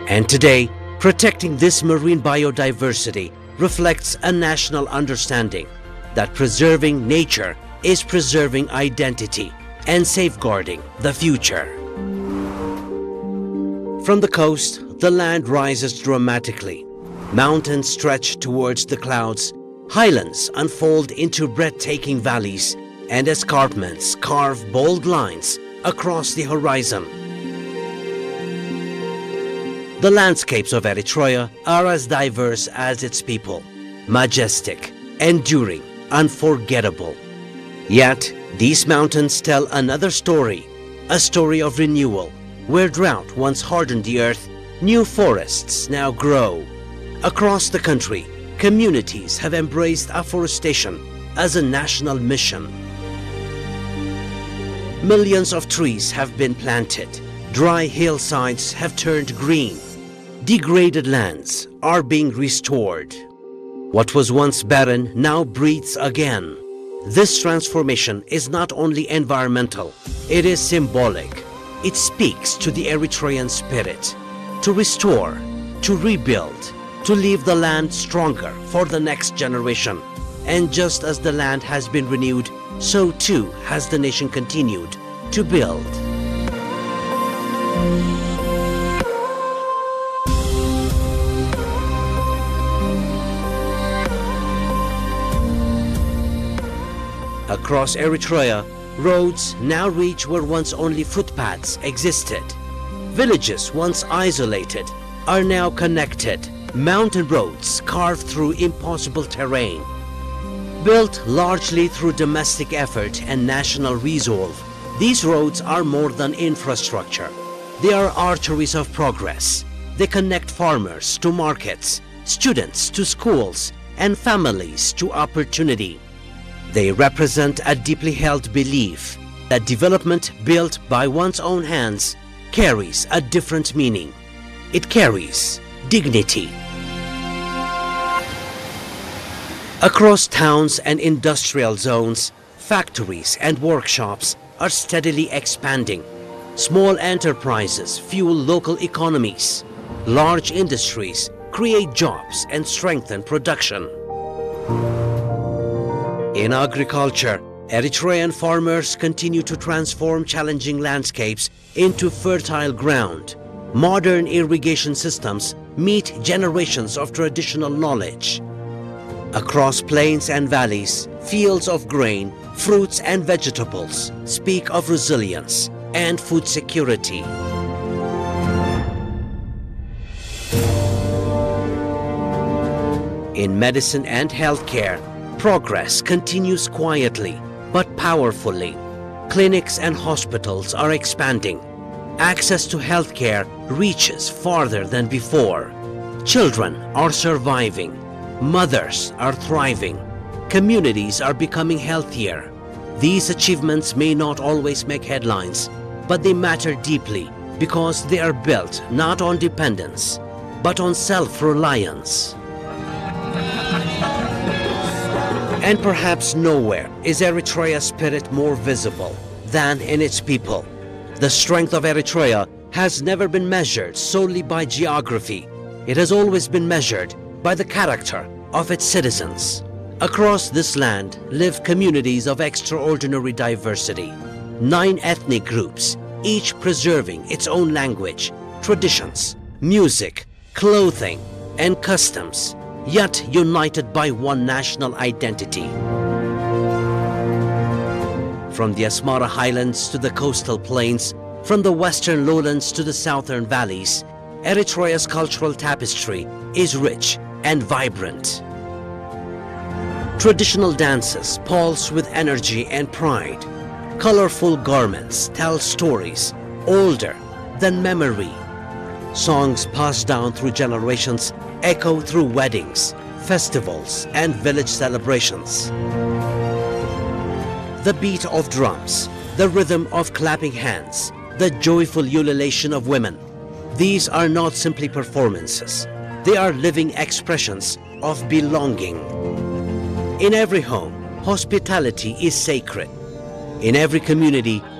And today, protecting this marine biodiversity reflects a national understanding that preserving nature is preserving identity and safeguarding the future. From the coast, the land rises dramatically. Mountains stretch towards the clouds, highlands unfold into breathtaking valleys, and escarpments carve bold lines across the horizon. The landscapes of Eritrea are as diverse as its people, majestic, enduring, unforgettable. Yet, these mountains tell another story, a story of renewal. Where drought once hardened the earth, new forests now grow. Across the country, communities have embraced afforestation as a national mission. Millions of trees have been planted. Dry hillsides have turned green. Degraded lands are being restored. What was once barren now breathes again. This transformation is not only environmental, it is symbolic. It speaks to the Eritrean spirit, to restore, to rebuild, to leave the land stronger for the next generation. And just as the land has been renewed, so too has the nation continued to build. Across Eritrea, roads now reach where once only footpaths existed. Villages once isolated are now connected. Mountain roads carved through impossible terrain. Built largely through domestic effort and national resolve, these roads are more than infrastructure. They are arteries of progress. They connect farmers to markets, students to schools, and families to opportunity. They represent a deeply held belief that development built by one's own hands carries a different meaning. It carries dignity. Across towns and industrial zones, factories and workshops are steadily expanding. Small enterprises fuel local economies. Large industries create jobs and strengthen production. In agriculture, Eritrean farmers continue to transform challenging landscapes into fertile ground. Modern irrigation systems meet generations of traditional knowledge. Across plains and valleys, fields of grain, fruits and vegetables speak of resilience and food security. In medicine and healthcare, progress continues quietly but powerfully. Clinics and hospitals are expanding. Access to healthcare reaches farther than before. Children are surviving. Mothers are thriving. Communities are becoming healthier. These achievements may not always make headlines, but they matter deeply because they are built not on dependence, but on self-reliance. And perhaps nowhere is Eritrea's spirit more visible than in its people. The strength of Eritrea has never been measured solely by geography. It has always been measured by the character of its citizens. Across this land live communities of extraordinary diversity. 9 ethnic groups, each preserving its own language, traditions, music, clothing, and customs, yet united by one national identity. From the Asmara Highlands to the coastal plains, from the western lowlands to the southern valleys, Eritrea's cultural tapestry is rich and vibrant. Traditional dances pulse with energy and pride. Colorful garments tell stories older than memory. Songs passed down through generations echo through weddings, festivals, and village celebrations. The beat of drums, the rhythm of clapping hands, the joyful ululation of women. These are not simply performances. They are living expressions of belonging. In every home, hospitality is sacred. In every community,